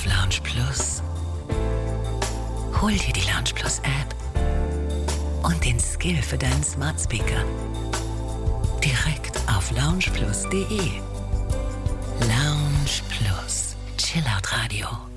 Lounge Plus? Hol dir die Lounge Plus App und den Skill für deinen Smart Speaker. Direkt auf loungeplus.de. Lounge Plus. Chillout Radio.